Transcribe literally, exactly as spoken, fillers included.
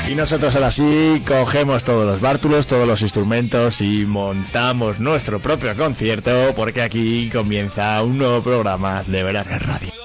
Y nosotros ahora sí cogemos todos los bártulos, todos los instrumentos y montamos nuestro propio concierto, porque aquí comienza un nuevo programa de Verás Radio.